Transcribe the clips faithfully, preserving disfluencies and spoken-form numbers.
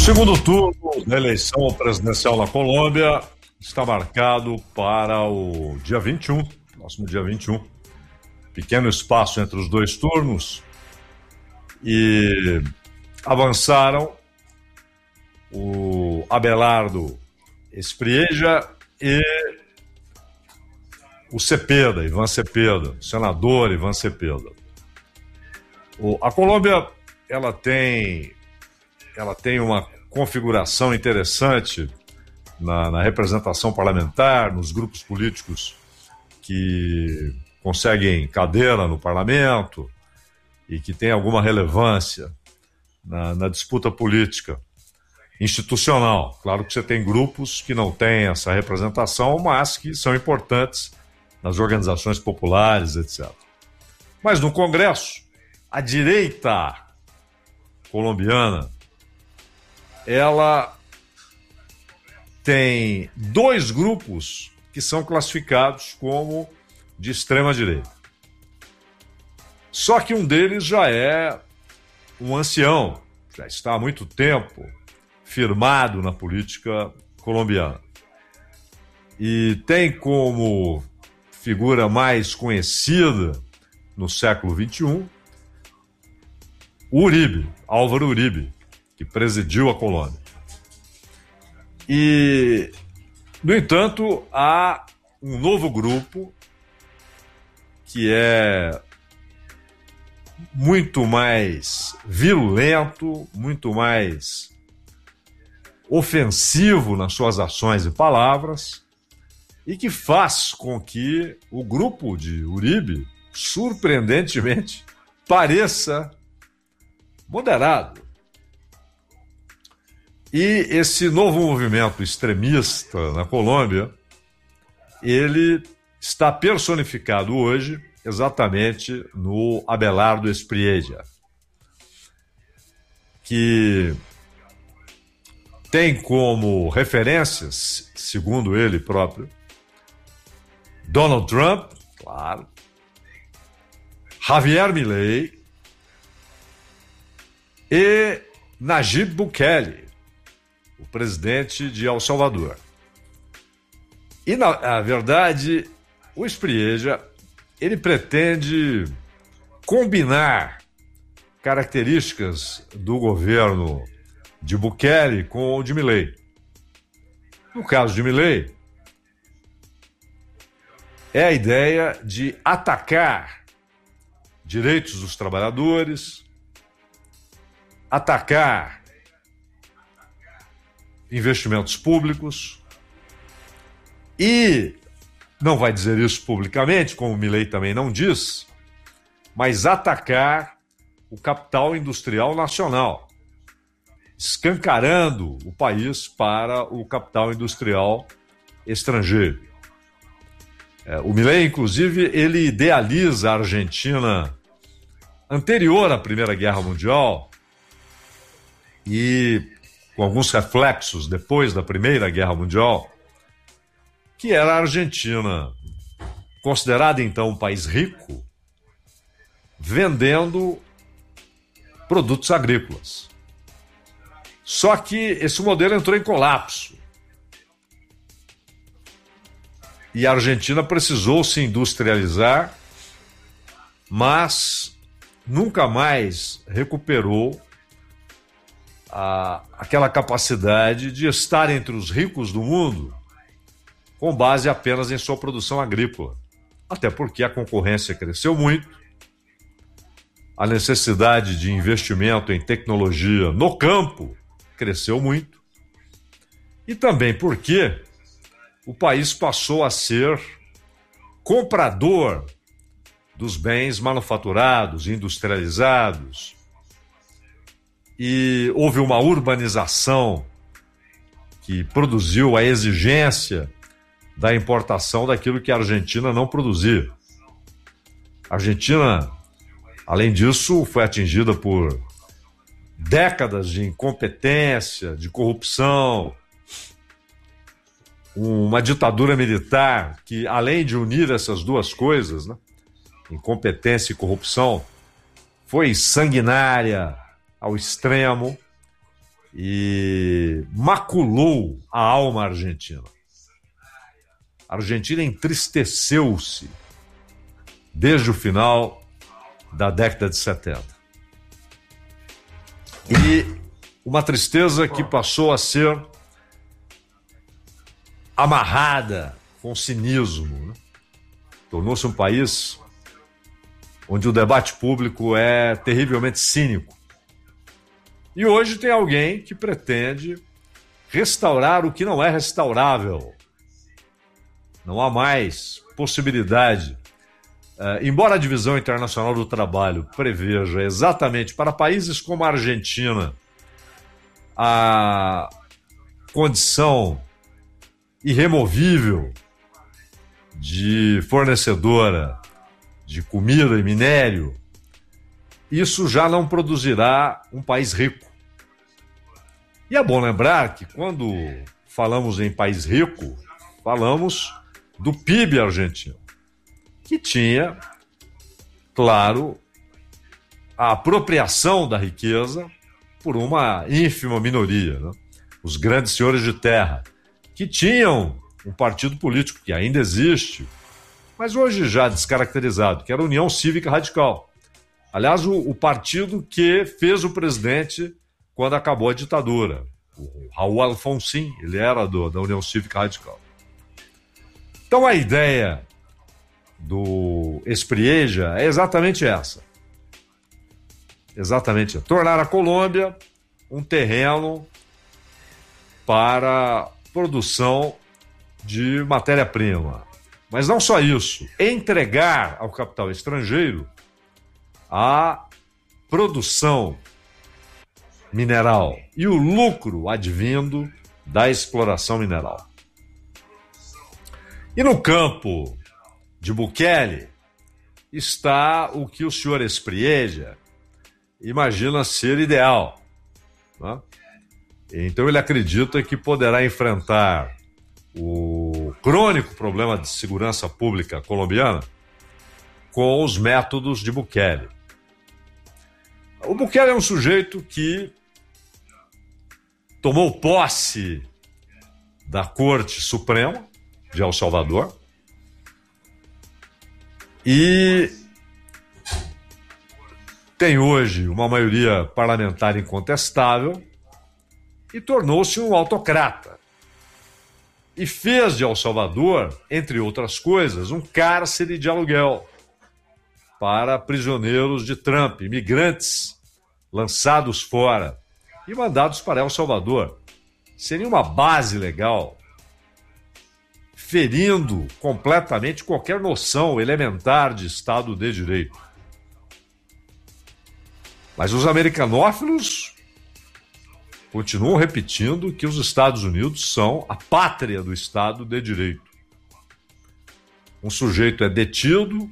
segundo turno da eleição presidencial na Colômbia está marcado para o dia vinte e um, próximo dia vinte e um. Pequeno espaço entre os dois turnos e avançaram o Abelardo Espriella e o Cepeda, Ivan Cepeda, o senador Ivan Cepeda. O, a Colômbia, ela tem, ela tem uma configuração interessante na, na representação parlamentar, nos grupos políticos que conseguem cadeira no parlamento e que tem alguma relevância na, na disputa política institucional. Claro que você tem grupos que não têm essa representação, mas que são importantes nas organizações populares, etcétera. Mas no Congresso, a direita colombiana, ela tem dois grupos que são classificados como de extrema-direita. Só que um deles já é um ancião, já está há muito tempo firmado na política colombiana. E tem como figura mais conhecida no século vinte e um o Uribe, Álvaro Uribe, que presidiu a Colômbia. E, no entanto, há um novo grupo que é muito mais virulento, muito mais ofensivo nas suas ações e palavras, e que faz com que o grupo de Uribe, surpreendentemente, pareça moderado. E esse novo movimento extremista na Colômbia, ele está personificado hoje exatamente no Abelardo Espriella, que tem como referências, segundo ele próprio, Donald Trump, claro, Javier Milei e Nayib Bukele, o presidente de El Salvador. E, na, na verdade, o Espriella, ele pretende combinar características do governo de Bukele com o de Milei. No caso de Milei, é a ideia de atacar direitos dos trabalhadores, atacar investimentos públicos e, não vai dizer isso publicamente, como o Milei também não diz, mas atacar o capital industrial nacional, escancarando o país para o capital industrial estrangeiro. É, o Milei, inclusive, ele idealiza a Argentina anterior à Primeira Guerra Mundial e com alguns reflexos depois da Primeira Guerra Mundial, que era a Argentina, considerada então um país rico, vendendo produtos agrícolas. Só que esse modelo entrou em colapso. E a Argentina precisou se industrializar, mas nunca mais recuperou a, aquela capacidade de estar entre os ricos do mundo com base apenas em sua produção agrícola. Até porque a concorrência cresceu muito, a necessidade de investimento em tecnologia no campo cresceu muito, e também porque o país passou a ser comprador dos bens manufaturados, industrializados, e houve uma urbanização que produziu a exigência da importação daquilo que a Argentina não produzia. A Argentina, além disso, foi atingida por décadas de incompetência, de corrupção, uma ditadura militar que, além de unir essas duas coisas, né, incompetência e corrupção, foi sanguinária ao extremo e maculou a alma argentina. A Argentina entristeceu-se desde o final da década de setenta. E uma tristeza que passou a ser amarrada com cinismo, né? Tornou-se um país onde o debate público é terrivelmente cínico. E hoje tem alguém que pretende restaurar o que não é restaurável. Não há mais possibilidade. Uh, embora a Divisão Internacional do Trabalho preveja exatamente para países como a Argentina a condição irremovível de fornecedora de comida e minério, isso já não produzirá um país rico. E é bom lembrar que quando falamos em país rico, falamos do P I B argentino, que tinha, claro, a apropriação da riqueza por uma ínfima minoria, né? Os grandes senhores de terra, que tinham um partido político que ainda existe, mas hoje já descaracterizado, que era a União Cívica Radical. Aliás, o, o partido que fez o presidente quando acabou a ditadura. O Raul Alfonsín, ele era do, da União Cívica Radical. Então a ideia do Espriella é exatamente essa. Exatamente. Tornar a Colômbia um terreno para produção de matéria-prima. Mas não só isso. Entregar ao capital estrangeiro a produção mineral e o lucro advindo da exploração mineral. E no campo de Bukele está o que o senhor Espriella imagina ser ideal, né? Então ele acredita que poderá enfrentar o crônico problema de segurança pública colombiana com os métodos de Bukele. O Bukele é um sujeito que tomou posse da Corte Suprema de El Salvador e tem hoje uma maioria parlamentar incontestável e tornou-se um autocrata. E fez de El Salvador, entre outras coisas, um cárcere de aluguel para prisioneiros de Trump, imigrantes lançados fora e mandados para El Salvador. Seria uma base legal, ferindo completamente qualquer noção elementar de Estado de Direito. Mas os americanófilos continuam repetindo que os Estados Unidos são a pátria do Estado de Direito. Um sujeito é detido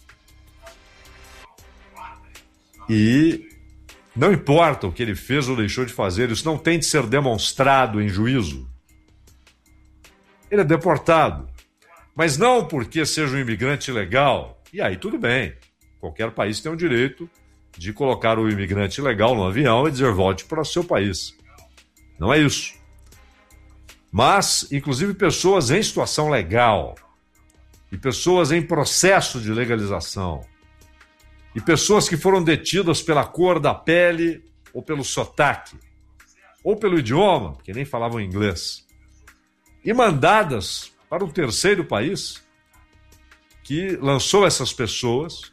e não importa o que ele fez ou deixou de fazer, isso não tem de ser demonstrado em juízo. Ele é deportado, mas não porque seja um imigrante ilegal. E aí tudo bem, qualquer país tem o direito de colocar o imigrante ilegal no avião e dizer volte para o seu país. Não é isso. Mas, inclusive, pessoas em situação legal e pessoas em processo de legalização e pessoas que foram detidas pela cor da pele ou pelo sotaque ou pelo idioma, porque nem falavam inglês, e mandadas para um terceiro país que lançou essas pessoas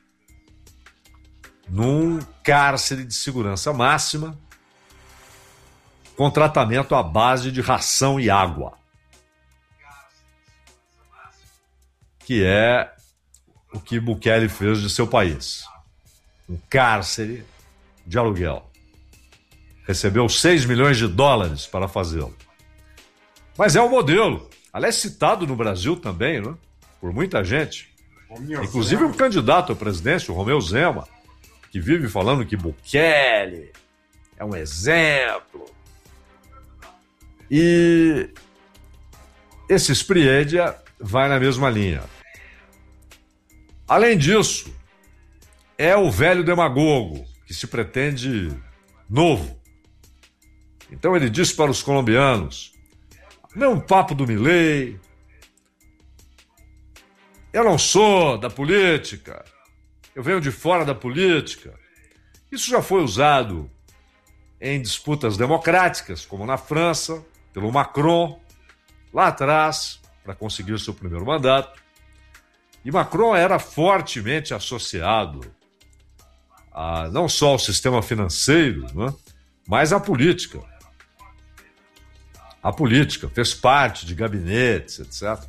num cárcere de segurança máxima com tratamento à base de ração e água, que é o que Bukele fez de seu país. Um cárcere de aluguel. Recebeu seis milhões de dólares para fazê-lo. Mas é um modelo. Aliás, citado no Brasil também, né? Por muita gente. Inclusive um candidato à presidência, o Romeu Zema, que vive falando que Bukele é um exemplo. E esse Espriella vai na mesma linha. Além disso, é o velho demagogo que se pretende novo. Então ele disse para os colombianos: não papo do Milei, eu não sou da política, eu venho de fora da política. Isso já foi usado em disputas democráticas, como na França, pelo Macron, lá atrás, para conseguir seu primeiro mandato. E Macron era fortemente associado a, não só ao sistema financeiro, né, mas à política. A política, fez parte de gabinetes, etcétera.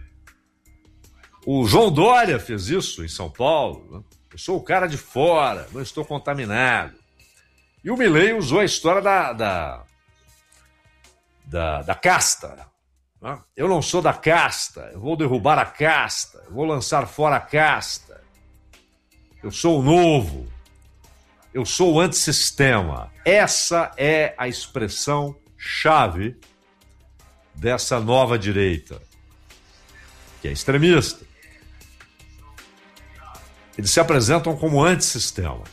O João Dória fez isso em São Paulo, né? Eu sou o cara de fora, não estou contaminado. E o Milei usou a história da, da, da, da casta. Né? Eu não sou da casta, eu vou derrubar a casta, eu vou lançar fora a casta. Eu sou o novo, eu sou o antissistema. Essa é a expressão chave dessa nova direita, que é extremista. Eles se apresentam como antissistema.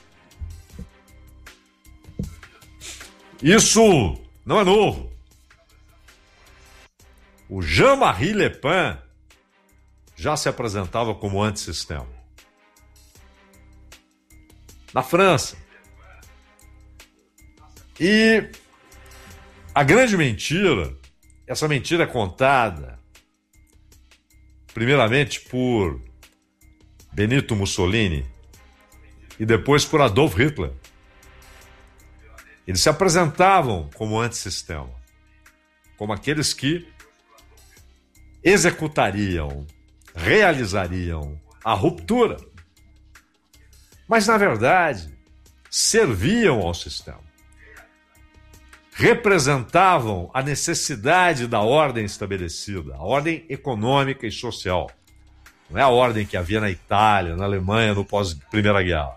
Isso não é novo. O Jean-Marie Le Pen já se apresentava como antissistema. Na França. E a grande mentira, essa mentira é contada primeiramente por Benito Mussolini e depois por Adolf Hitler. Eles se apresentavam como antissistema, como aqueles que executariam, realizariam a ruptura. Mas, na verdade, serviam ao sistema. Representavam a necessidade da ordem estabelecida, a ordem econômica e social. Não é a ordem que havia na Itália, na Alemanha, no pós-Primeira Guerra.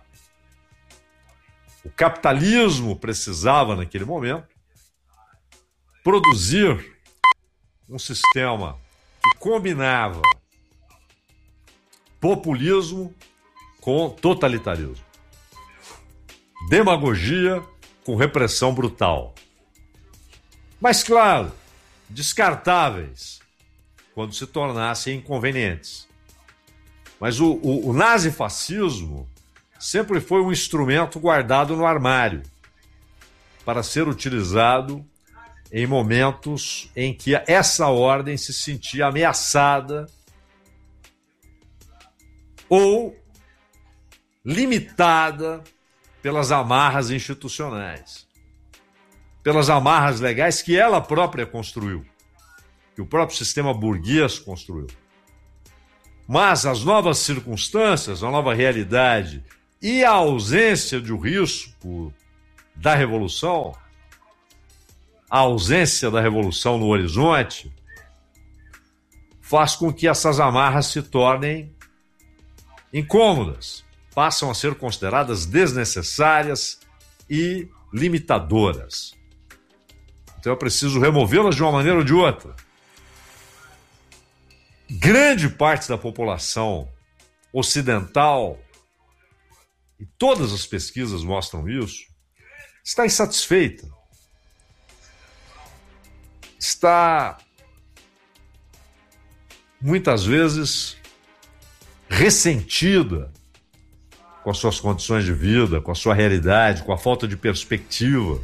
O capitalismo precisava, naquele momento, produzir um sistema que combinava populismo com totalitarismo, demagogia com repressão brutal. Mas, claro, descartáveis quando se tornassem inconvenientes. Mas o, o, o nazifascismo sempre foi um instrumento guardado no armário para ser utilizado em momentos em que essa ordem se sentia ameaçada ou limitada pelas amarras institucionais, pelas amarras legais que ela própria construiu, que o próprio sistema burguês construiu. Mas as novas circunstâncias, a nova realidade e a ausência de um risco da revolução, a ausência da revolução no horizonte, faz com que essas amarras se tornem incômodas, passam a ser consideradas desnecessárias e limitadoras. Então é preciso removê-las de uma maneira ou de outra. Grande parte da população ocidental, e todas as pesquisas mostram isso, está insatisfeita. Está, muitas vezes, ressentida com as suas condições de vida, com a sua realidade, com a falta de perspectiva,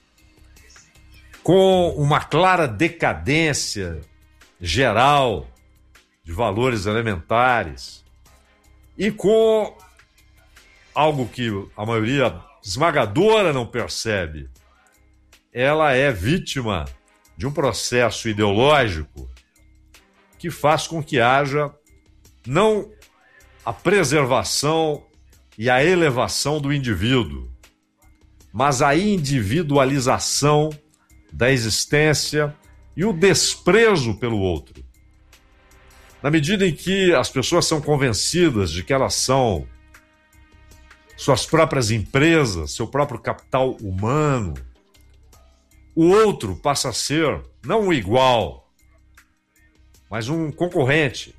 com uma clara decadência geral de valores elementares e com algo que a maioria esmagadora não percebe. Ela é vítima de um processo ideológico que faz com que haja não a preservação e a elevação do indivíduo, mas a individualização da existência e o desprezo pelo outro. Na medida em que as pessoas são convencidas de que elas são suas próprias empresas, seu próprio capital humano, o outro passa a ser não um igual, mas um concorrente,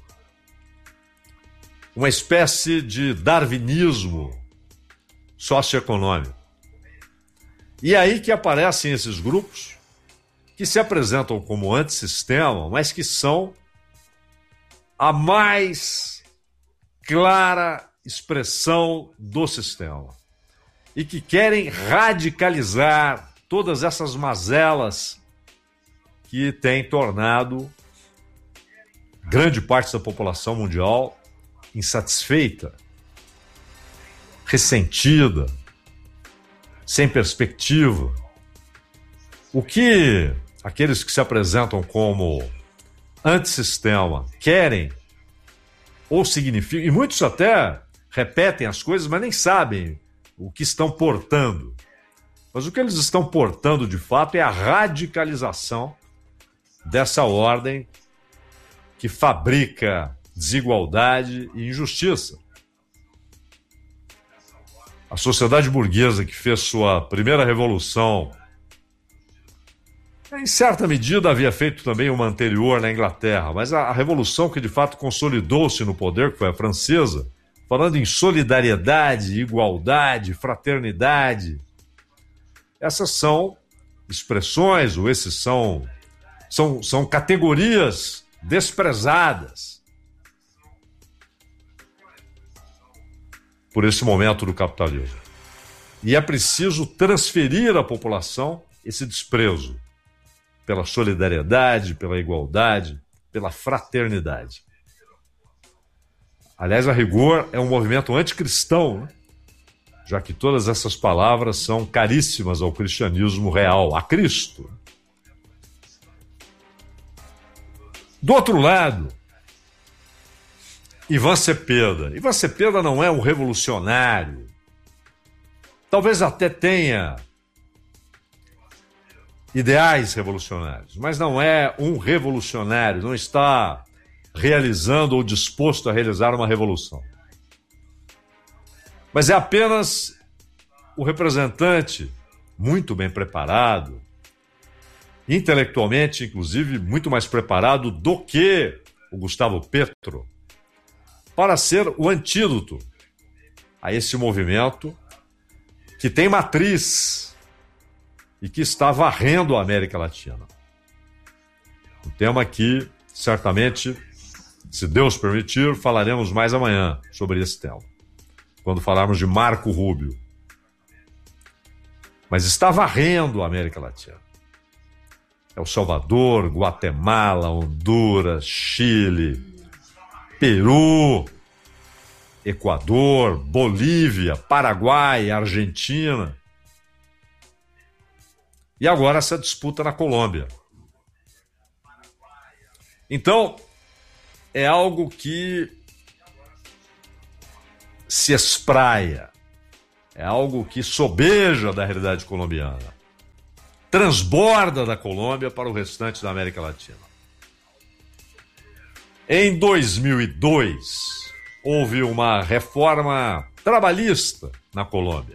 uma espécie de darwinismo socioeconômico. E aí que aparecem esses grupos que se apresentam como antissistema, mas que são a mais clara expressão do sistema e que querem radicalizar todas essas mazelas que têm tornado grande parte da população mundial insatisfeita, ressentida, sem perspectiva. O que aqueles que se apresentam como antissistema querem ou significam, e muitos até repetem as coisas, mas nem sabem o que estão portando. Mas o que eles estão portando de fato é a radicalização dessa ordem que fabrica desigualdade e injustiça. A sociedade burguesa que fez sua primeira revolução, em certa medida havia feito também uma anterior na Inglaterra, mas a, a revolução que de fato consolidou-se no poder, que foi a francesa, falando em solidariedade, igualdade, fraternidade. Essas são expressões, ou esses são, são, são categorias desprezadas por esse momento do capitalismo. E é preciso transferir à população esse desprezo pela solidariedade, pela igualdade, pela fraternidade. Aliás, a rigor, é um movimento anticristão, né? Já que todas essas palavras são caríssimas ao cristianismo real, a Cristo. Do outro lado, Ivan Cepeda. Ivan Cepeda não é um revolucionário. Talvez até tenha ideais revolucionários, mas não é um revolucionário, não está realizando ou disposto a realizar uma revolução. Mas é apenas o representante muito bem preparado, intelectualmente, inclusive, muito mais preparado do que o Gustavo Petro, para ser o antídoto a esse movimento que tem matriz e que está varrendo a América Latina. Um tema que, certamente, se Deus permitir, falaremos mais amanhã sobre esse tema, quando falarmos de Marco Rubio. Mas está varrendo a América Latina. El Salvador, Guatemala, Honduras, Chile, Peru, Equador, Bolívia, Paraguai, Argentina. E agora essa disputa na Colômbia. Então, é algo que se espraia, é algo que sobeja da realidade colombiana, transborda da Colômbia para o restante da América Latina. Em dois mil e dois, houve uma reforma trabalhista na Colômbia,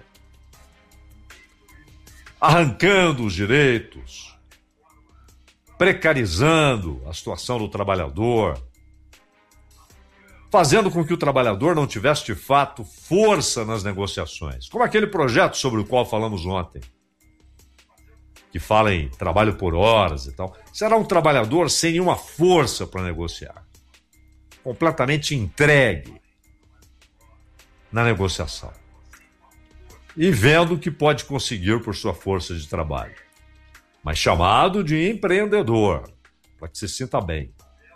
arrancando os direitos, precarizando a situação do trabalhador, fazendo com que o trabalhador não tivesse, de fato, força nas negociações. Como aquele projeto sobre o qual falamos ontem, que fala em trabalho por horas e tal. Será um trabalhador sem nenhuma força para negociar, completamente entregue na negociação e vendo o que pode conseguir por sua força de trabalho, mas chamado de empreendedor, para que se sinta bem.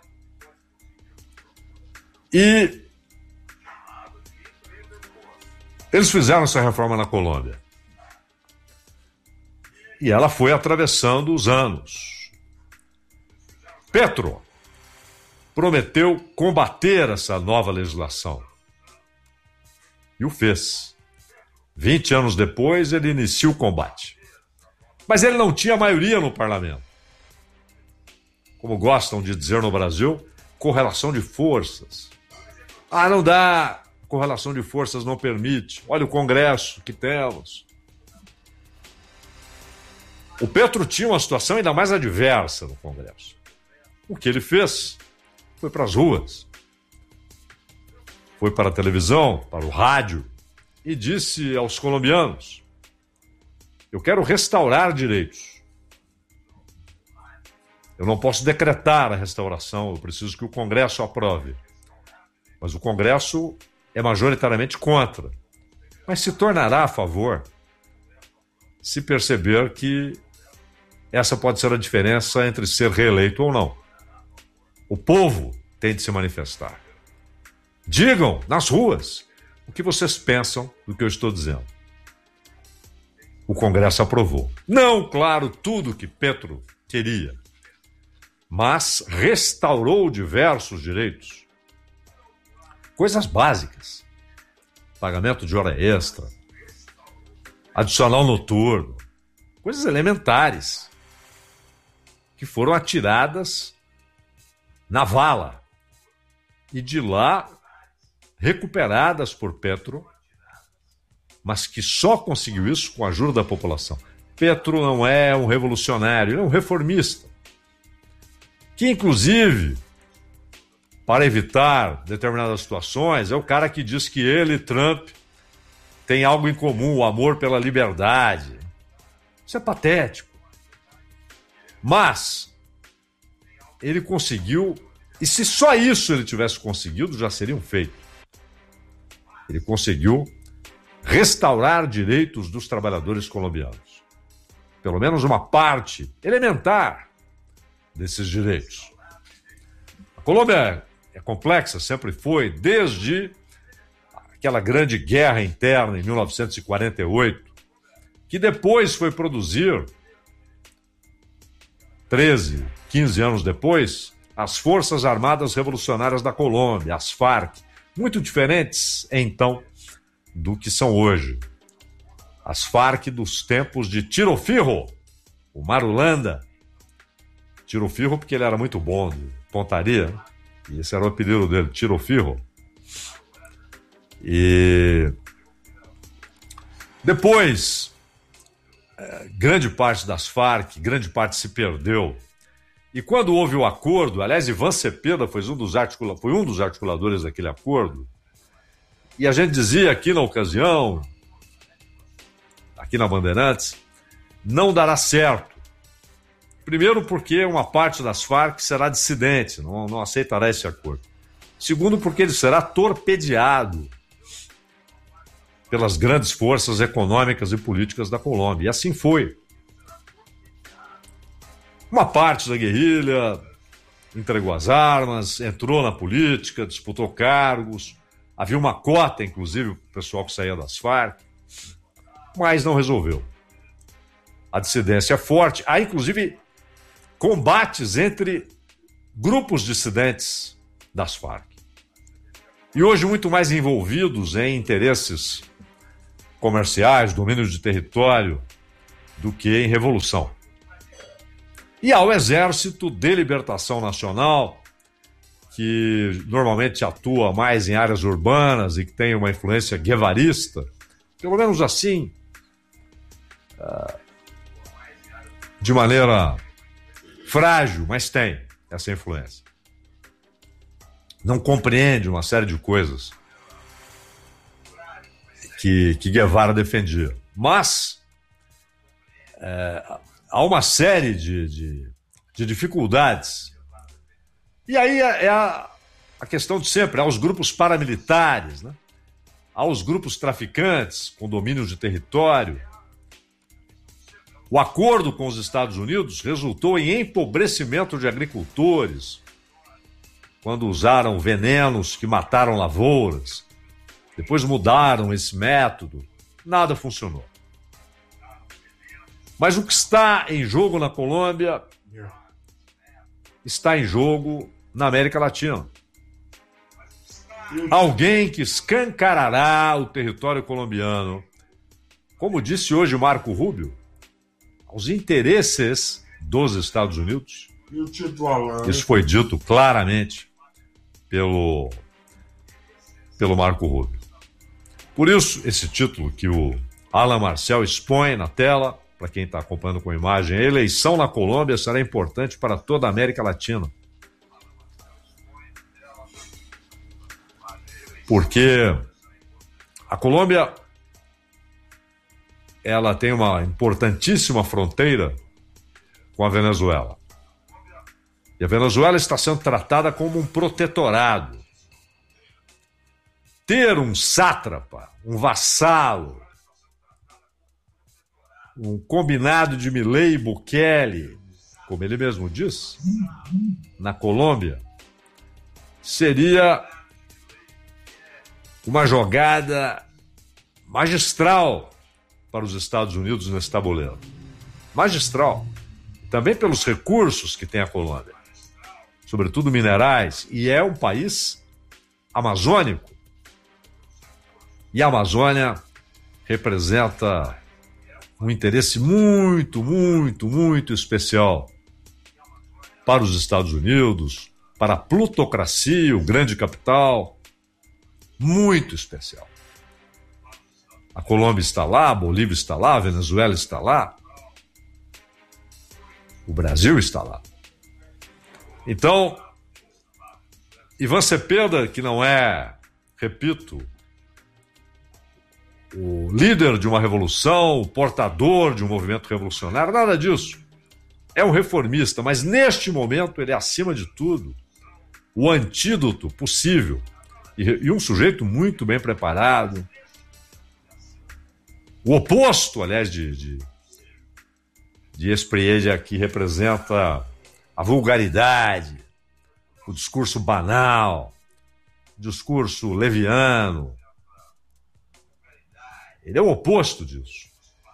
E eles fizeram essa reforma na Colômbia. E ela foi atravessando os anos. Petro prometeu combater essa nova legislação. E o fez. Vinte anos depois, ele inicia o combate. Mas ele não tinha maioria no parlamento. Como gostam de dizer no Brasil, correlação de forças. Ah, não dá, correlação de forças não permite. Olha o Congresso que temos. O Petro tinha uma situação ainda mais adversa no Congresso. O que ele fez foi para as ruas. Foi para a televisão, para o rádio, e disse aos colombianos: Eu quero restaurar direitos. Eu não posso decretar a restauração, eu preciso que o Congresso aprove. Mas o Congresso é majoritariamente contra. Mas se tornará a favor se perceber que essa pode ser a diferença entre ser reeleito ou não. O povo tem de se manifestar. Digam nas ruas o que vocês pensam do que eu estou dizendo. O Congresso aprovou. Não, claro, tudo que Petro queria, mas restaurou diversos direitos. Coisas básicas. Pagamento de hora extra, adicional noturno, coisas elementares que foram atiradas na vala e de lá recuperadas por Petro, mas que só conseguiu isso com a ajuda da população. Petro não é um revolucionário, ele é um reformista, que inclusive, para evitar determinadas situações, é o cara que diz que ele e Trump têm algo em comum, o amor pela liberdade. Isso é patético. Mas ele conseguiu, e se só isso ele tivesse conseguido, já seria um feito. Ele conseguiu restaurar direitos dos trabalhadores colombianos. Pelo menos uma parte elementar desses direitos. A Colômbia é complexa, sempre foi, desde aquela grande guerra interna em mil novecentos e quarenta e oito, que depois foi produzir, treze, quinze anos depois, as Forças Armadas Revolucionárias da Colômbia, as Farc, muito diferentes, então, do que são hoje. As Farc dos tempos de Tiro Firro, o Marulanda. Tiro Firro porque ele era muito bom de pontaria, e esse era o apelido dele, Tiro Firro. E depois, grande parte das Farc, grande parte se perdeu. E quando houve o acordo, aliás, Ivan Cepeda foi um dos, articula... foi um dos articuladores daquele acordo, e a gente dizia aqui na ocasião, aqui na Bandeirantes, não dará certo. Primeiro porque uma parte das Farc será dissidente, não, não aceitará esse acordo. Segundo porque ele será torpedeado pelas grandes forças econômicas e políticas da Colômbia. E assim foi. Uma parte da guerrilha entregou as armas, entrou na política, disputou cargos. Havia uma cota, inclusive, para o pessoal que saía das Farc, mas não resolveu. A dissidência é forte. Há, inclusive, combates entre grupos dissidentes das Farc. E hoje muito mais envolvidos em interesses comerciais, domínio de território, do que em revolução. E há o Exército de Libertação Nacional, que normalmente atua mais em áreas urbanas e que tem uma influência guevarista, pelo menos assim, de maneira frágil, mas tem essa influência. Não compreende uma série de coisas que, que Guevara defendia. Mas é, há uma série de, de, de dificuldades. E aí é, é a, a questão de sempre, há os grupos paramilitares, né? Há os grupos traficantes com domínio de território. O acordo com os Estados Unidos resultou em empobrecimento de agricultores, quando usaram venenos que mataram lavouras. Depois mudaram esse método. Nada funcionou. Mas o que está em jogo na Colômbia está em jogo na América Latina. Alguém que escancarará o território colombiano, como disse hoje Marco Rubio, aos interesses dos Estados Unidos. Isso foi dito claramente pelo, pelo Marco Rubio. Por isso, esse título que o Alan Marcel expõe na tela, para quem está acompanhando com imagem, a eleição na Colômbia será importante para toda a América Latina. Porque a Colômbia ela tem uma importantíssima fronteira com a Venezuela. E a Venezuela está sendo tratada como um protetorado. Ter um sátrapa, um vassalo, um combinado de Milei e Bukele, como ele mesmo diz, na Colômbia, seria uma jogada magistral para os Estados Unidos nesse tabuleiro. Magistral. Também pelos recursos que tem a Colômbia, sobretudo minerais, e é um país amazônico. E a Amazônia representa um interesse muito, muito, muito especial para os Estados Unidos, para a plutocracia, o grande capital, muito especial. A Colômbia está lá, a Bolívia está lá, a Venezuela está lá, o Brasil está lá. Então, Ivan Cepeda, que não é, repito, o líder de uma revolução, o portador de um movimento revolucionário, nada disso. É um reformista, mas neste momento ele é, acima de tudo, o antídoto possível. E, e um sujeito muito bem preparado. O oposto, aliás, de, de, de Espriella, que representa a vulgaridade, o discurso banal, o discurso leviano. Ele é o oposto disso.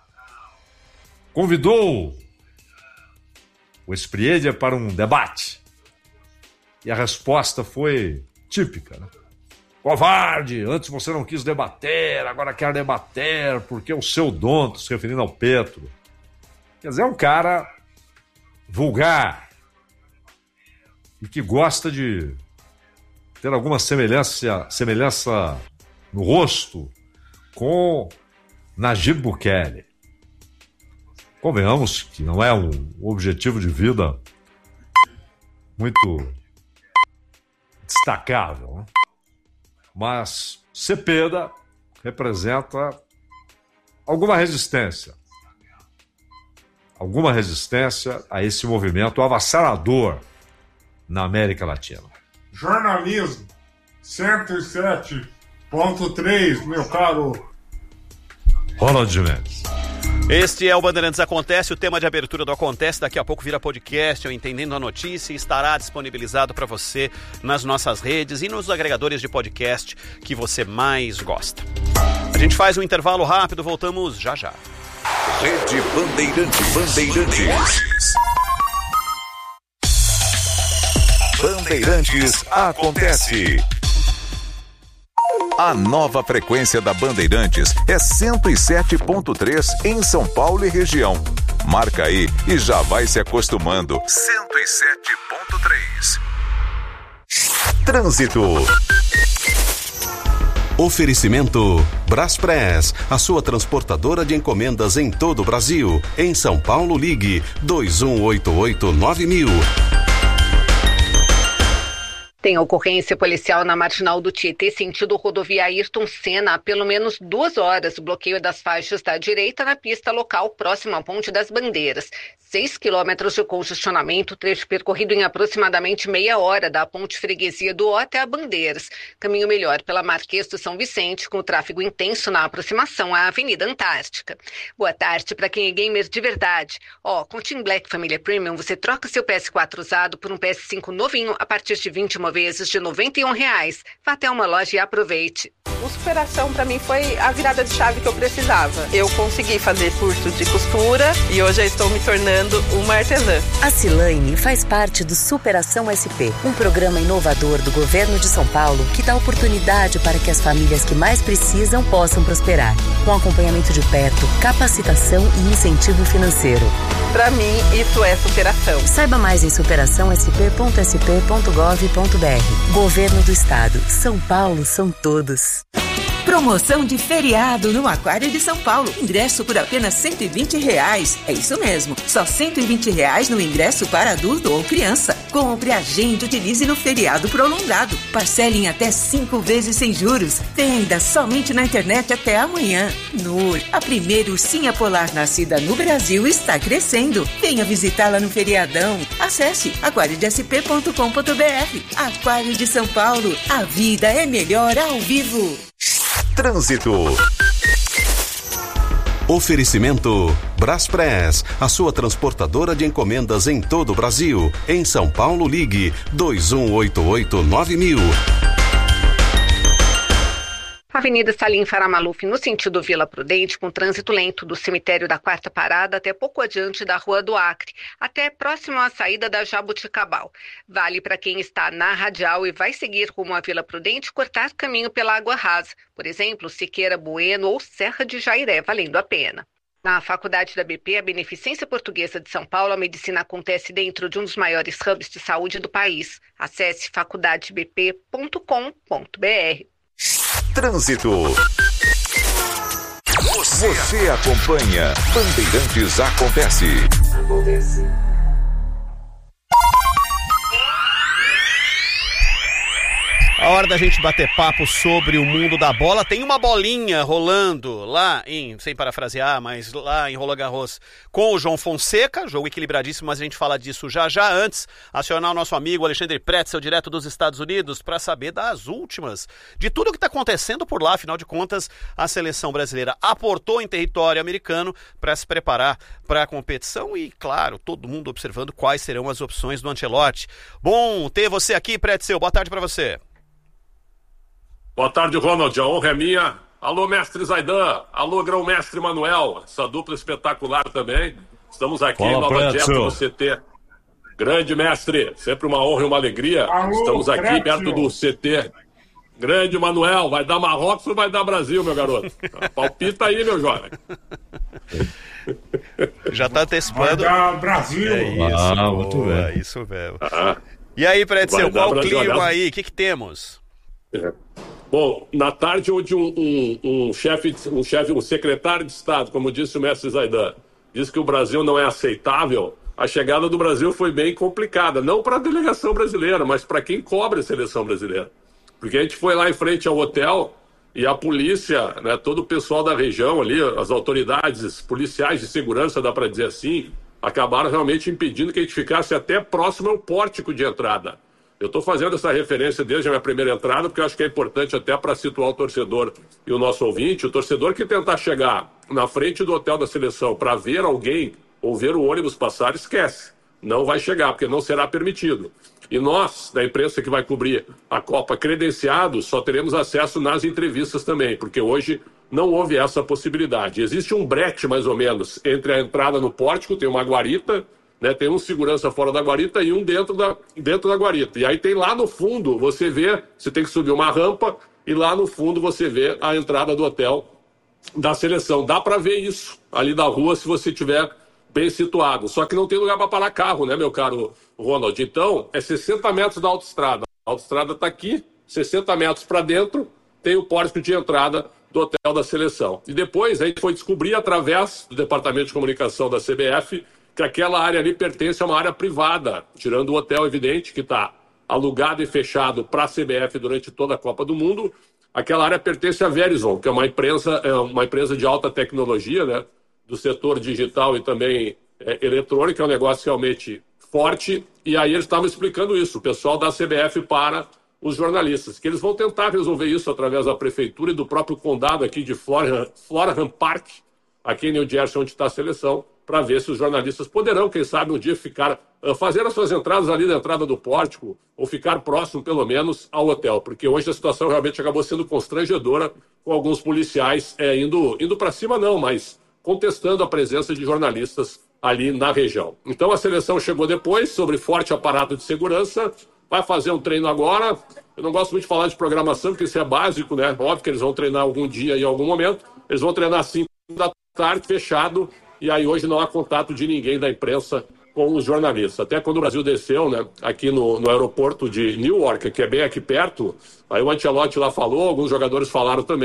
Convidou o Espriella para um debate. E a resposta foi típica, né? Covarde, antes você não quis debater, agora quer debater, porque o seu dono, se referindo ao Petro. Quer dizer, é um cara vulgar e que gosta de ter alguma semelhança, semelhança no rosto com Nayib Bukele. Convenhamos que não é um objetivo de vida muito destacável, né? Mas Cepeda representa alguma resistência. Alguma resistência a esse movimento avassalador na América Latina. Jornalismo cento e sete ponto três, meu caro Ronald Mendes. Este é o Bandeirantes Acontece, o tema de abertura do Acontece, daqui a pouco vira podcast, o Entendendo a Notícia, e estará disponibilizado para você nas nossas redes e nos agregadores de podcast que você mais gosta. A gente faz um intervalo rápido, voltamos já já. Rede Bandeirantes. Bandeirantes. Bandeirantes Acontece. A nova frequência da Bandeirantes é cento e sete ponto três em São Paulo e região. Marca aí e já vai se acostumando. cento e sete ponto três. Trânsito. Oferecimento Braspress, a sua transportadora de encomendas em todo o Brasil. Em São Paulo, ligue dois um oito oito nove mil. Tem ocorrência policial na Marginal do Tietê, sentido rodovia Ayrton Senna, há pelo menos duas horas. O bloqueio das faixas da direita na pista local, próximo à Ponte das Bandeiras. Seis quilômetros de congestionamento, trecho percorrido em aproximadamente meia hora da Ponte Freguesia do Ó até a Bandeiras. Caminho melhor pela Marquês do São Vicente, com tráfego intenso na aproximação à Avenida Antártica. Boa tarde para quem é gamer de verdade. Ó, oh, com o Team Black Família Premium, você troca seu P S quatro usado por um P S cinco novinho a partir de vinte e uma vezes de noventa e um reais. Vá até uma loja e aproveite. O Superação para mim foi a virada de chave que eu precisava. Eu consegui fazer curso de costura e hoje eu estou me tornando uma artesã. A Cilaine faz parte do Superação S P, um programa inovador do governo de São Paulo que dá oportunidade para que as famílias que mais precisam possam prosperar, com acompanhamento de perto, capacitação e incentivo financeiro. Para mim, isso é superação. Saiba mais em superação s p ponto s p ponto gov ponto b r. Governo do Estado. São Paulo são todos. Promoção de feriado no Aquário de São Paulo. Ingresso por apenas cento e vinte reais. É isso mesmo, só cento e vinte reais no ingresso para adulto ou criança. Compre, agende, utilize no feriado prolongado. Parcele em até cinco vezes sem juros. Venda somente na internet até amanhã. Nur, a primeira ursinha polar nascida no Brasil, está crescendo. Venha visitá-la no feriadão. Acesse aquário de s p ponto com ponto b r. Aquário de São Paulo. A vida é melhor ao vivo. Trânsito. Oferecimento Braspress, a sua transportadora de encomendas em todo o Brasil. Em São Paulo, ligue dois um oito oito nove mil. Avenida Salim Faramaluf, no sentido Vila Prudente, com trânsito lento do cemitério da Quarta Parada até pouco adiante da Rua do Acre, até próximo à saída da Jabuticabal. Vale para quem está na Radial e vai seguir rumo à Vila Prudente cortar caminho pela Água Rasa, por exemplo, Siqueira Bueno ou Serra de Jairé, valendo a pena. Na Faculdade da B P, a Beneficência Portuguesa de São Paulo, a medicina acontece dentro de um dos maiores hubs de saúde do país. Acesse faculdade b p ponto com ponto b r. Trânsito. Você acompanha Bandeirantes Acontece. Acontece. A hora da gente bater papo sobre o mundo da bola. Tem uma bolinha rolando lá em, sem parafrasear, mas lá em Roland Garros com o João Fonseca, jogo equilibradíssimo, mas a gente fala disso já já. Antes, acionar o nosso amigo Alexandre Pretzel, direto dos Estados Unidos, para saber das últimas, de tudo o que está acontecendo por lá. Afinal de contas, a seleção brasileira aportou em território americano para se preparar para a competição e, claro, todo mundo observando quais serão as opções do Ancelotti. Bom ter você aqui, Pretzel. Boa tarde para você. Boa tarde, Ronald. A honra é minha. Alô, mestre Zaidan. Alô, grão-mestre Manuel. Essa dupla espetacular também. Estamos aqui em Nova Jeff, no C T. Grande mestre. Sempre uma honra e uma alegria. Alô, Estamos aqui Prétio. perto do C T. Grande Manuel. Vai dar Marrocos ou vai dar Brasil, meu garoto? Palpita aí, meu jovem. Já tá antecipando. Vai dar Brasil. É isso, ah, muito bem. É isso mesmo. Ah, e aí, Pretzel, qual o clima aí? O que que temos? É. Bom, na tarde onde um, um, um chefe, um chefe, um secretário de Estado, como disse o mestre Zaidan, disse que o Brasil não é aceitável, a chegada do Brasil foi bem complicada, não para a delegação brasileira, mas para quem cobre a seleção brasileira. Porque a gente foi lá em frente ao hotel e a polícia, né, todo o pessoal da região ali, as autoridades policiais de segurança, dá para dizer assim, acabaram realmente impedindo que a gente ficasse até próximo ao pórtico de entrada. Eu estou fazendo essa referência desde a minha primeira entrada, porque eu acho que é importante até para situar o torcedor e o nosso ouvinte. O torcedor que tentar chegar na frente do hotel da seleção para ver alguém ou ver o ônibus passar, esquece. Não vai chegar, porque não será permitido. E nós, da imprensa que vai cobrir a Copa credenciados, só teremos acesso nas entrevistas também, porque hoje não houve essa possibilidade. Existe um brete, mais ou menos, entre a entrada no pórtico, tem uma guarita, né, tem um segurança fora da guarita e um dentro da, dentro da guarita. E aí tem lá no fundo, você vê, você tem que subir uma rampa e lá no fundo você vê a entrada do hotel da seleção. Dá para ver isso ali da rua se você estiver bem situado. Só que não tem lugar para parar carro, né, meu caro Ronald? Então, é sessenta metros da autoestrada. A autoestrada está aqui, sessenta metros para dentro, tem o pórtico de entrada do hotel da seleção. E depois a gente foi descobrir através do Departamento de Comunicação da C B F que aquela área ali pertence a uma área privada, tirando o hotel, evidente, que está alugado e fechado para a C B F durante toda a Copa do Mundo. Aquela área pertence à Verizon, que é uma empresa, é uma empresa de alta tecnologia, né, do setor digital e também é, eletrônico, é um negócio realmente forte. E aí eles estavam explicando isso, o pessoal da C B F para os jornalistas, que eles vão tentar resolver isso através da prefeitura e do próprio condado aqui de Florham, Florham Park, aqui em New Jersey, onde está a seleção, para ver se os jornalistas poderão, quem sabe, um dia ficar, uh, fazer as suas entradas ali da entrada do pórtico, ou ficar próximo, pelo menos, ao hotel. Porque hoje a situação realmente acabou sendo constrangedora, com alguns policiais é, indo, indo para cima, não, mas contestando a presença de jornalistas ali na região. Então a seleção chegou depois, sobre forte aparato de segurança, vai fazer um treino agora. Eu não gosto muito de falar de programação, porque isso é básico, né? Óbvio que eles vão treinar algum dia, em algum momento. Eles vão treinar às cinco da tarde, fechado. E aí hoje não há contato de ninguém da imprensa com os jornalistas. Até quando o Brasil desceu, né, aqui no, no aeroporto de Newark, que é bem aqui perto, aí o Ancelotti lá falou, alguns jogadores falaram também,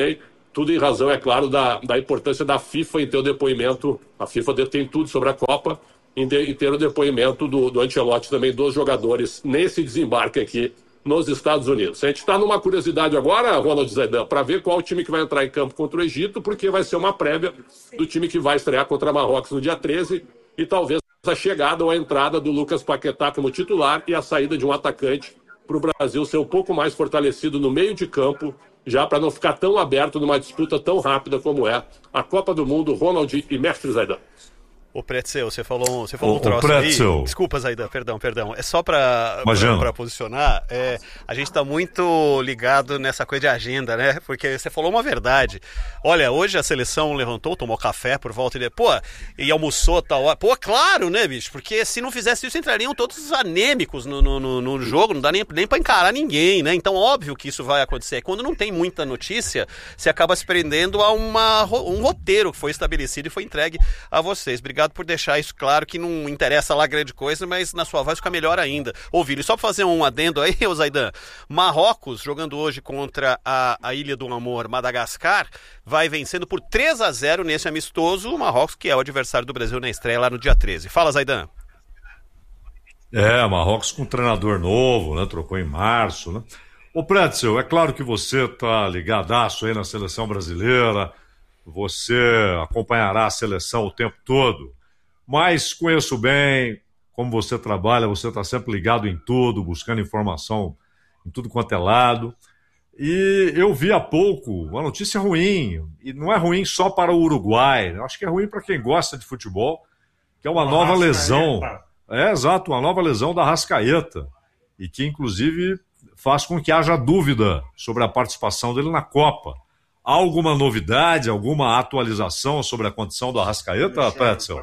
Tudo em razão, é claro, da, da importância da FIFA em ter o depoimento. A FIFA detém tudo sobre a Copa, em, de, em ter o depoimento do, do Ancelotti também, dos jogadores, nesse desembarque aqui nos Estados Unidos. A gente está numa curiosidade agora, Ronald Zaidan, para ver qual time que vai entrar em campo contra o Egito, porque vai ser uma prévia do time que vai estrear contra Marrocos no dia treze, e talvez a chegada ou a entrada do Lucas Paquetá como titular e a saída de um atacante para o Brasil ser um pouco mais fortalecido no meio de campo, já para não ficar tão aberto numa disputa tão rápida como é a Copa do Mundo. Ronald e mestre Zaidan. Ô Pretzel, você falou, você falou o, um troço aí. Desculpa, Zaidan, perdão, perdão. É só para posicionar. É, a gente está muito ligado nessa coisa de agenda, né? Porque você falou uma verdade. Olha, hoje a seleção levantou, tomou café por volta de... Pô, e almoçou tal hora. Pô, claro, né, bicho? Porque se não fizesse isso, entrariam todos anêmicos no, no, no, no jogo. Não dá nem, nem para encarar ninguém, né? Então, óbvio que isso vai acontecer. Quando não tem muita notícia, você acaba se prendendo a uma, um roteiro que foi estabelecido e foi entregue a vocês. Obrigado por deixar isso claro, que não interessa lá grande coisa, mas na sua voz fica melhor ainda ouvir. E só para fazer um adendo aí, ô Zaidan, Marrocos, jogando hoje contra a, a Ilha do Amor, Madagascar, vai vencendo por três a zero nesse amistoso, o Marrocos, que é o adversário do Brasil na estreia lá no dia treze. Fala, Zaidan. É, Marrocos com um treinador novo, né? Trocou em março, né? Ô Pretzel, é claro que você tá ligadaço aí na seleção brasileira, você acompanhará a seleção o tempo todo, mas conheço bem como você trabalha, você está sempre ligado em tudo, buscando informação em tudo quanto é lado. E eu vi há pouco uma notícia ruim, e não é ruim só para o Uruguai, eu acho que é ruim para quem gosta de futebol, que é uma o nova Arrascaeta. lesão. É, exato, uma nova lesão da Arrascaeta, e que inclusive faz com que haja dúvida sobre a participação dele na Copa. Há alguma novidade, alguma atualização sobre a condição do Arrascaeta, Pretzel?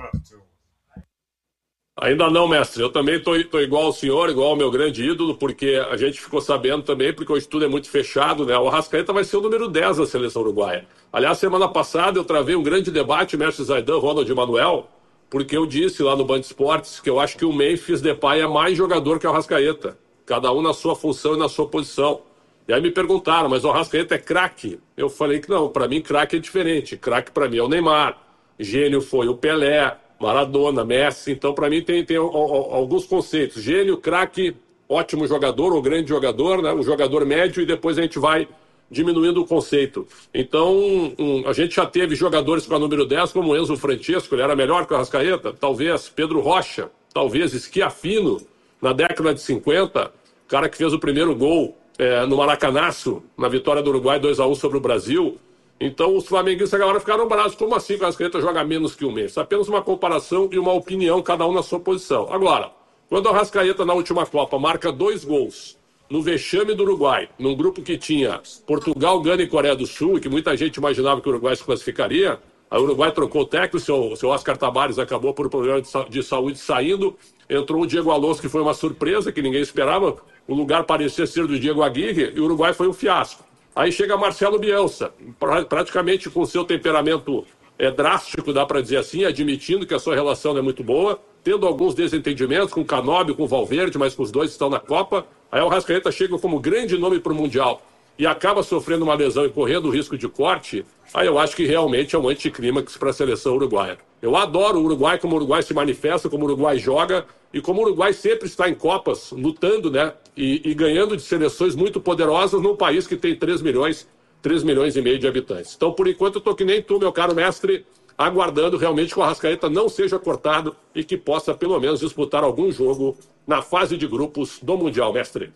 Ainda não, mestre. Eu também estou igual ao senhor, igual ao meu grande ídolo, porque a gente ficou sabendo também, porque hoje tudo é muito fechado, né? O Arrascaeta vai ser o número dez da seleção uruguaia. Aliás, semana passada eu travei um grande debate, mestre Zaidan, Ronald e Manuel, porque eu disse lá no Band Esportes que eu acho que o Memphis Depay é mais jogador que o Arrascaeta, cada um na sua função e na sua posição. E aí me perguntaram, mas o Arrascaeta é craque? Eu falei que não, para mim craque é diferente. Craque para mim é o Neymar, gênio foi o Pelé, Maradona, Messi. Então para mim tem, tem alguns conceitos. Gênio, craque, ótimo jogador ou grande jogador, né? Um jogador médio, e depois a gente vai diminuindo o conceito. Então um, a gente já teve jogadores com a número dez, como o Enzo Francesco, ele era melhor que o Arrascaeta, talvez Pedro Rocha, talvez Schiaffino, na década de cinquenta, cara que fez o primeiro gol É, no Maracanaço, na vitória do Uruguai dois a um sobre o Brasil. Então os flamenguistas agora ficaram bravos. Como assim que o Arrascaeta joga menos que o Messi? Apenas uma comparação e uma opinião, cada um na sua posição. Agora, quando o Arrascaeta na última Copa marca dois gols no vexame do Uruguai, num grupo que tinha Portugal, Gana e Coreia do Sul, e que muita gente imaginava que o Uruguai se classificaria, a Uruguai trocou o técnico, o seu, seu Oscar Tabares acabou por problema de, de saúde saindo, entrou o Diego Alonso, que foi uma surpresa, que ninguém esperava. O lugar parecia ser do Diego Aguirre e o Uruguai foi um fiasco. Aí chega Marcelo Bielsa, pra, praticamente com seu temperamento é, drástico, dá para dizer assim, admitindo que a sua relação não é muito boa, tendo alguns desentendimentos com o Canóbio, com o Valverde, mas com os dois estão na Copa. Aí o Arrascaeta chega como grande nome para o Mundial e acaba sofrendo uma lesão e correndo o risco de corte. Aí eu acho que realmente é um anticlímax para a seleção uruguaia. Eu adoro o Uruguai, como o Uruguai se manifesta, como o Uruguai joga, e como o Uruguai sempre está em Copas, lutando, né, e, e ganhando de seleções muito poderosas num país que tem três milhões, três milhões e meio de habitantes. Então, por enquanto, eu estou que nem tu, meu caro mestre, aguardando realmente que o Arrascaeta não seja cortado e que possa, pelo menos, disputar algum jogo na fase de grupos do Mundial, mestre.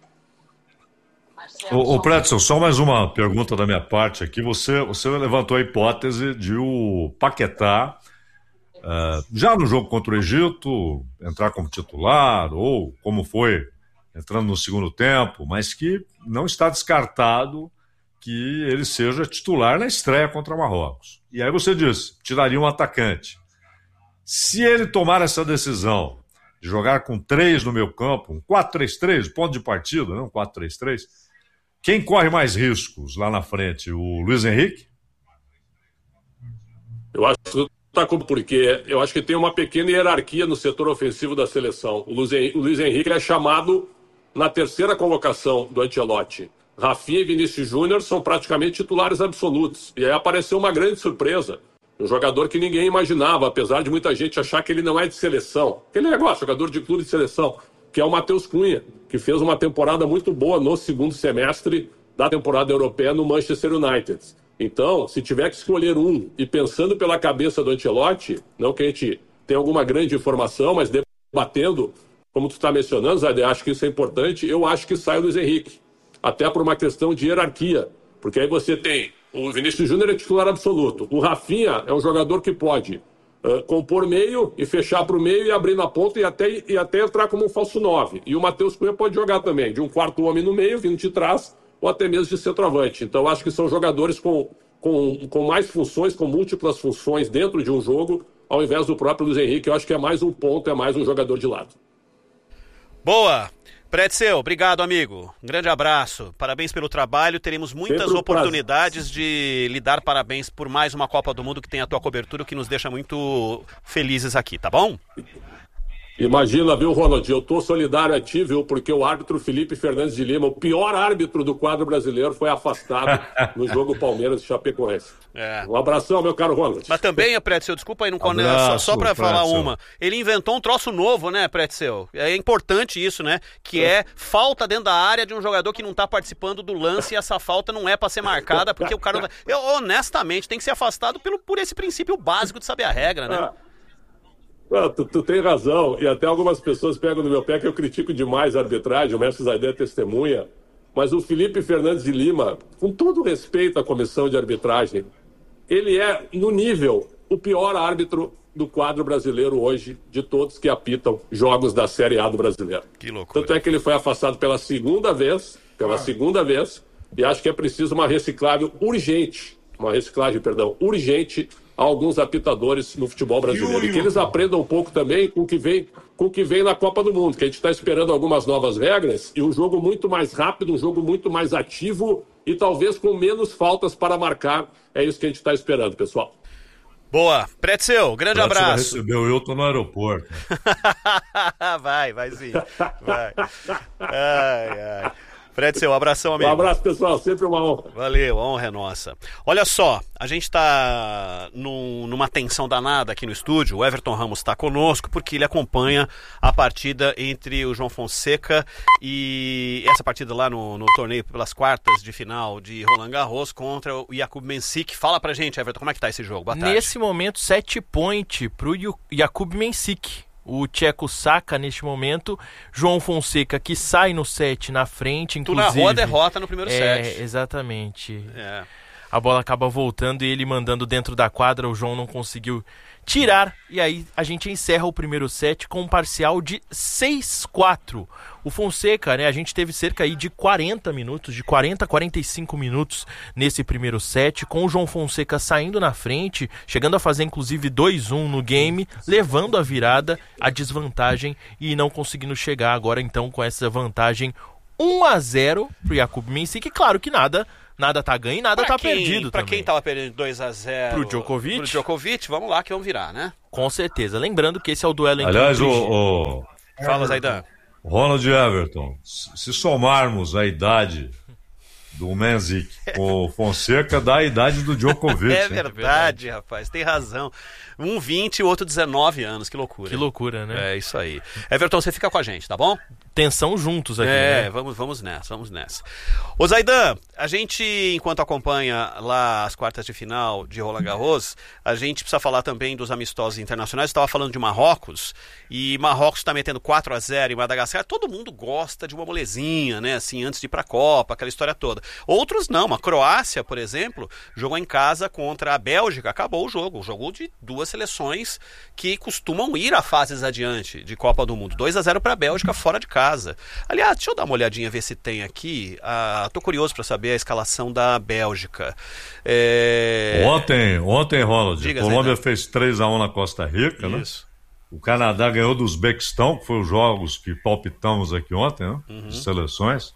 Ô, ô Pretzel, só mais uma pergunta da minha parte aqui. Você, você levantou a hipótese de o Paquetá, uh, já no jogo contra o Egito, entrar como titular, ou como foi, entrando no segundo tempo, mas que não está descartado que ele seja titular na estreia contra Marrocos. E aí você disse, tiraria um atacante. Se ele tomar essa decisão de jogar com três no meio campo, um quatro três três, ponto de partida, não um quatro três três, quem corre mais riscos lá na frente? O Luiz Henrique? Eu acho que tá com, porque eu acho que tem uma pequena hierarquia no setor ofensivo da seleção. O Luiz Henrique, o Luiz Henrique é chamado na terceira convocação do Ancelotti. Rafinha e Vinícius Júnior são praticamente titulares absolutos. E aí apareceu uma grande surpresa. Um jogador que ninguém imaginava, apesar de muita gente achar que ele não é de seleção. Ele é negócio, jogador de clube de seleção, que é o Matheus Cunha, que fez uma temporada muito boa no segundo semestre da temporada europeia no Manchester United. Então, se tiver que escolher um, e pensando pela cabeça do Ancelotti, não que a gente tenha alguma grande informação, mas debatendo, como tu está mencionando, Zé, acho que isso é importante, eu acho que sai o Luiz Henrique. Até por uma questão de hierarquia. Porque aí você tem o Vinícius Júnior é titular absoluto. O Rafinha é um jogador que pode uh, compor meio e fechar para o meio e abrir na ponta e até, e até entrar como um falso nove. E o Matheus Cunha pode jogar também, de um quarto homem no meio, vindo de trás, ou até mesmo de centroavante. Então acho que são jogadores com, com, com mais funções, com múltiplas funções dentro de um jogo, ao invés do próprio Luiz Henrique. Eu acho que é mais um ponto, é mais um jogador de lado. Boa! Pretzel, obrigado, amigo. Um grande abraço. Parabéns pelo trabalho. Teremos muitas oportunidades de lhe dar parabéns por mais uma Copa do Mundo que tem a tua cobertura, o que nos deixa muito felizes aqui, tá bom? Imagina, viu, Ronald? Eu tô solidário a ti, viu? Porque o árbitro Felipe Fernandes de Lima, o pior árbitro do quadro brasileiro, foi afastado no jogo Palmeiras e Chapecoense. É. Um abração, meu caro Ronald. Mas também, Pretzel, desculpa aí, não Abraço, só, só pra falar Pretzel. uma. Ele inventou um troço novo, né, Pretzel? É importante isso, né? Que é falta dentro da área de um jogador que não tá participando do lance e essa falta não é pra ser marcada, porque o cara não tá... Eu, honestamente, tem que ser afastado pelo, por esse princípio básico de saber a regra, né? É. Ah, tu, tu tem razão, e até algumas pessoas pegam no meu pé que eu critico demais a arbitragem, o mestre Zaidan é testemunha, mas o Felipe Fernandes de Lima, com todo respeito à comissão de arbitragem, ele é, no nível, o pior árbitro do quadro brasileiro hoje, de todos que apitam jogos da Série A do brasileiro. Que loucura. Tanto é que ele foi afastado pela segunda vez, pela ah. segunda vez, e acho que é preciso uma reciclagem urgente, uma reciclagem, perdão, urgente, a alguns apitadores no futebol brasileiro. E que eles aprendam um pouco também com o que vem, com o que vem na Copa do Mundo, que a gente está esperando algumas novas regras e um jogo muito mais rápido, um jogo muito mais ativo e talvez com menos faltas para marcar. É isso que a gente está esperando, pessoal. Boa. Pretzel, grande Pretzel abraço. Vai receber o Hilton no aeroporto. vai, vai sim. Vai. Ai, ai. Pretzel, um abração, amigo. Um abraço, pessoal. Sempre uma honra. Valeu, a honra é nossa. Olha só, a gente está num, numa tensão danada aqui no estúdio. O Everton Ramos está conosco porque ele acompanha a partida entre o João Fonseca e essa partida lá no, no torneio pelas quartas de final de Roland Garros contra o Jakub Mensik. Fala pra gente, Everton, como é que tá esse jogo? Boa tarde. Nesse momento, sete point pro Jakub Mensik. O tcheco saca neste momento, João Fonseca que sai no set na frente, inclusive... Tu narrou a derrota no primeiro é, set. Exatamente. É. A bola acaba voltando e ele mandando dentro da quadra, o João não conseguiu tirar, e aí a gente encerra o primeiro set com um parcial de seis a quatro. O Fonseca, né, a gente teve cerca aí de quarenta minutos, de quarenta a quarenta e cinco minutos nesse primeiro set, com o João Fonseca saindo na frente, chegando a fazer inclusive dois a um no game, levando a virada, a desvantagem e não conseguindo chegar agora então com essa vantagem um a zero pro Jakub Mensik. Claro que nada... Nada tá ganho e nada pra tá quem, perdido pra também. quem tava perdendo dois a zero Pro Djokovic. Pro Djokovic, vamos lá que vamos virar, né? Com certeza. Lembrando que esse é o duelo entre... Aliás, o, o... Fala, Zaidan. Ronald Everton, se somarmos a idade do Mensik com o Fonseca, dá a idade do Djokovic. É verdade, hein? Rapaz, tem razão. Um vinte e o outro dezenove anos, que loucura. Que loucura, né? É isso aí. Everton, você fica com a gente, tá bom? Tensão juntos aqui, É, né? vamos, vamos nessa, vamos nessa. Ô Zaidan, a gente, enquanto acompanha lá as quartas de final de Roland Garros, a gente precisa falar também dos amistosos internacionais. Estava falando de Marrocos, e Marrocos está metendo quatro a zero em Madagascar. Todo mundo gosta de uma molezinha, né, assim, antes de ir pra Copa, aquela história toda. Outros não, a Croácia, por exemplo, jogou em casa contra a Bélgica, acabou o jogo, o jogo de duas seleções que costumam ir a fases adiante de Copa do Mundo. dois a zero para a Bélgica fora de casa. Aliás, deixa eu dar uma olhadinha, ver se tem aqui. Ah, tô curioso para saber a escalação da Bélgica. É... Ontem, ontem, Ronald, Diga, a Colômbia Zaidan. fez três a um na Costa Rica, Isso. né? O Canadá ganhou do Uzbequistão, que foi os jogos que palpitamos aqui ontem, né? Uhum. De seleções.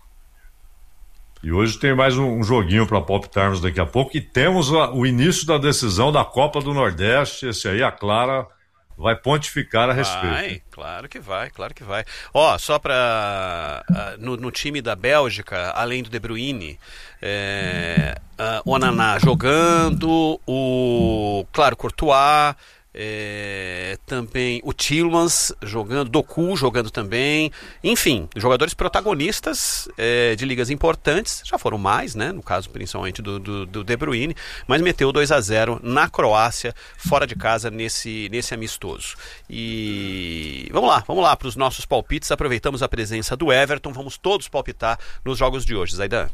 E hoje tem mais um, um joguinho para palpitarmos daqui a pouco. E temos a, o início da decisão da Copa do Nordeste. Esse aí, a Clara vai pontificar a respeito. Vai, claro que vai, claro que vai. Ó, só para uh, no, no time da Bélgica, além do De Bruyne, é, uh, o Onaná jogando, o, claro, Courtois, é, também o Tielemans jogando, Doku jogando também, enfim, jogadores protagonistas é, de ligas importantes, já foram mais, né, no caso principalmente do, do, do De Bruyne, mas meteu dois a zero na Croácia, fora de casa, nesse, nesse amistoso. E vamos lá, vamos lá para os nossos palpites, aproveitamos a presença do Everton, vamos todos palpitar nos jogos de hoje. Zaidan.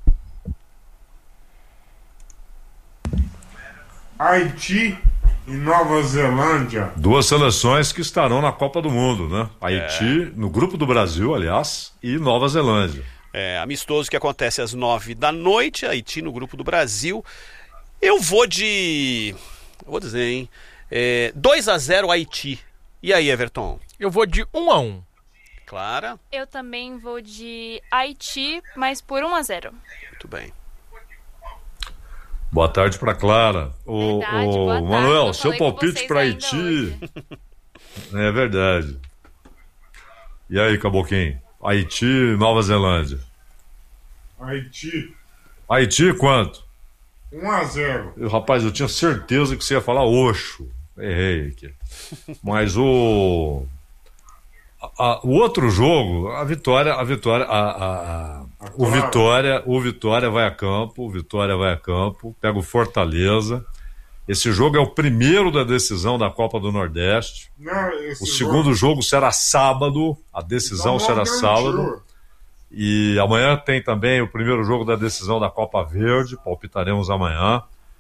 Haiti e Nova Zelândia. Duas seleções que estarão na Copa do Mundo, né? Haiti, é. no grupo do Brasil, aliás, e Nova Zelândia. É, amistoso que acontece às nove da noite, Haiti no grupo do Brasil. Eu vou de... vou dizer, hein? É, dois a zero Haiti. E aí, Everton? Eu vou de um a um. Clara? Eu também vou de Haiti, mas por um a zero. Muito bem. Boa tarde para Clara. O, verdade, o boa tarde. Manuel, Eu seu palpite para Haiti. É verdade. E aí, Caboquinho? Haiti, Nova Zelândia. Haiti. Haiti, quanto? um a zero. Eu, rapaz, eu tinha certeza que você ia falar Oxo. Errei aqui. Mas o. A, o outro jogo, a Vitória, a Vitória, a, a, a, o Vitória, o Vitória vai a campo, o Vitória vai a campo, pega o Fortaleza. Esse jogo é o primeiro da decisão da Copa do Nordeste. Não, o segundo jogo... jogo será sábado, a decisão será sábado. E amanhã tem também o primeiro jogo da decisão da Copa Verde, palpitaremos amanhã.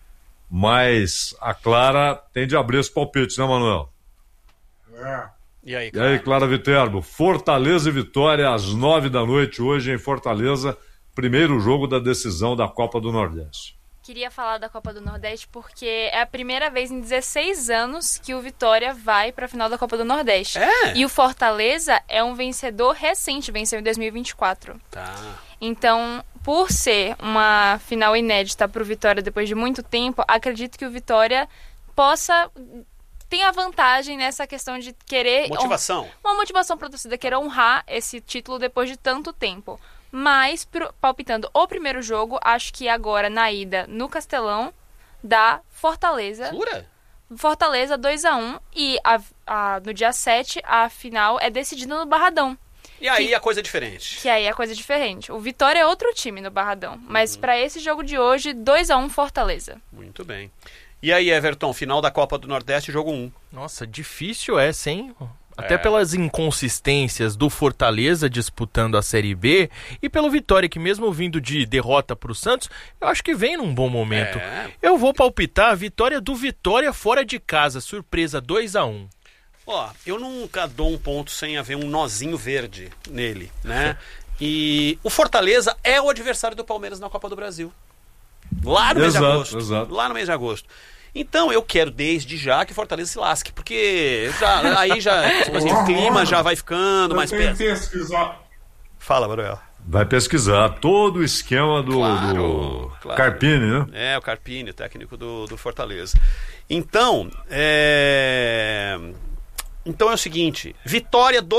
Mas a Clara tem de abrir esse palpite, né, Manuel? É. E aí, Clara? E aí, Clara Viterbo, Fortaleza e Vitória às nove da noite hoje em Fortaleza, primeiro jogo da decisão da Copa do Nordeste. Queria falar da Copa do Nordeste porque é a primeira vez em dezesseis anos que o Vitória vai para a final da Copa do Nordeste. É? E o Fortaleza é um vencedor recente, venceu em dois mil e vinte e quatro. Tá. Então, por ser uma final inédita para o Vitória depois de muito tempo, acredito que o Vitória possa... tem a vantagem nessa questão de querer... Motivação. Hon- uma motivação para a torcida, querer honrar esse título depois de tanto tempo. Mas, pro, palpitando o primeiro jogo, acho que agora, na ida, no Castelão, dá Fortaleza. Jura? Fortaleza dois a um. E a, a, no dia sete, a final é decidida no Barradão. E aí que, a coisa é diferente. Que aí é coisa diferente. O Vitória é outro time no Barradão. Mas uhum. para esse jogo de hoje, dois a um Fortaleza. Muito bem. E aí, Everton, final da Copa do Nordeste, jogo um. Nossa, difícil essa, hein? Até é. pelas inconsistências do Fortaleza disputando a Série B e pelo Vitória, que mesmo vindo de derrota para o Santos, eu acho que vem num bom momento. É. Eu vou palpitar a vitória do Vitória fora de casa, surpresa, dois a um. Ó, eu nunca dou um ponto sem haver um nozinho verde nele, né? E o Fortaleza é o adversário do Palmeiras na Copa do Brasil. Lá no mês exato, de agosto. Exato. Lá no mês de agosto. Então eu quero desde já que Fortaleza se lasque, porque já, aí já, tipo assim, o clima já vai ficando eu mais tenho pesado. Pesquisar. Fala, Manuel. Vai pesquisar todo o esquema do, claro, do claro. Carpini, né? É, o Carpini, o técnico do, do Fortaleza. Então, é... então é o seguinte, vitória do